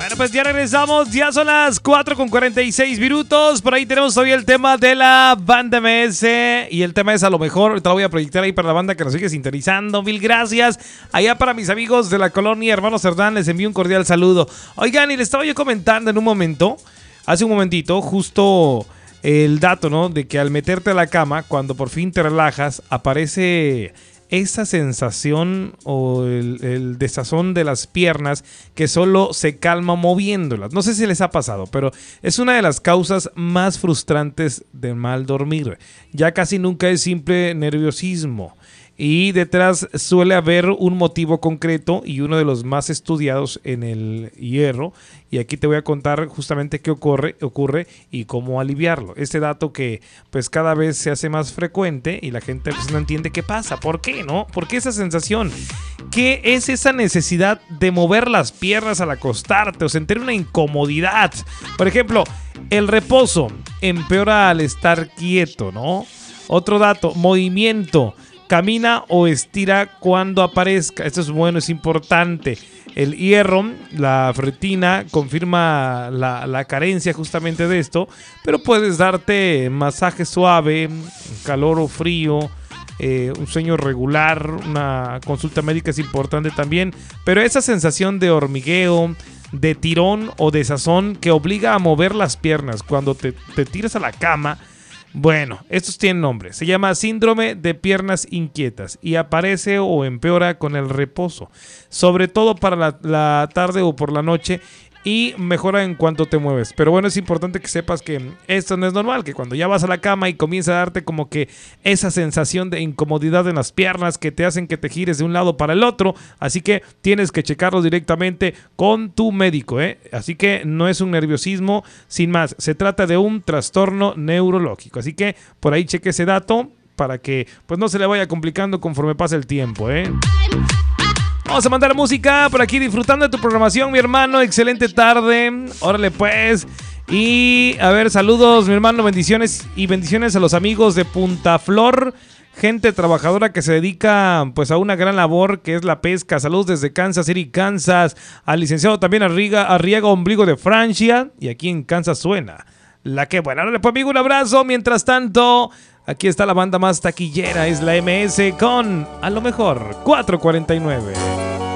Bueno, pues ya regresamos, ya son las 4:46 Por ahí tenemos todavía el tema de la banda MS. Y el tema es a lo mejor, te lo voy a proyectar ahí para la banda que nos sigue sintonizando. Mil gracias. Allá para mis amigos de la colonia Hermanos Cerdán, les envío un cordial saludo. Oigan, y les estaba yo comentando en un momento, hace un momentito, justo el dato, ¿no? De que al meterte a la cama, cuando por fin te relajas, aparece esa sensación o el desazón de las piernas que solo se calma moviéndolas. No sé si les ha pasado, pero es una de las causas más frustrantes de mal dormir. Ya casi nunca es simple nerviosismo. Y detrás suele haber un motivo concreto y uno de los más estudiados en el hierro. Y aquí te voy a contar justamente qué ocurre y cómo aliviarlo. Este dato que pues cada vez se hace más frecuente y la gente pues no entiende qué pasa. ¿Por qué, no? ¿Por qué esa sensación? ¿Qué es esa necesidad de mover las piernas al acostarte o sentir una incomodidad? Por ejemplo, el reposo empeora al estar quieto, ¿no? Otro dato, movimiento. Camina o estira cuando aparezca. Esto es bueno, es importante. El hierro, la ferritina, confirma la carencia justamente de esto. Pero puedes darte masaje suave, calor o frío, un sueño regular, una consulta médica es importante también. Pero esa sensación de hormigueo, de tirón o desazón que obliga a mover las piernas cuando te tiras a la cama. Bueno, estos tienen nombre. Se llama síndrome de piernas inquietas y aparece o empeora con el reposo, sobre todo para la tarde o por la noche, y mejora en cuanto te mueves. Pero bueno, es importante que sepas que esto no es normal, que cuando ya vas a la cama y comienza a darte como que esa sensación de incomodidad en las piernas que te hacen que te gires de un lado para el otro, así que tienes que checarlo directamente con tu médico, ¿eh? Así que no es un nerviosismo, sin más, se trata de un trastorno neurológico, así que por ahí cheque ese dato para que pues no se le vaya complicando conforme pasa el tiempo, ¿eh? Vamos a mandar música por aquí disfrutando de tu programación, mi hermano. Excelente tarde. Órale pues. Y a ver, saludos, mi hermano. Bendiciones y bendiciones a los amigos de Punta Flor. Gente trabajadora que se dedica pues a una gran labor que es la pesca. Saludos desde Kansas City, Kansas. Al licenciado también Arriaga Ombligo de Francia. Y aquí en Kansas suena la que buena. Órale pues, amigo, un abrazo. Mientras tanto, aquí está la banda más taquillera, es la MS con a lo mejor 449.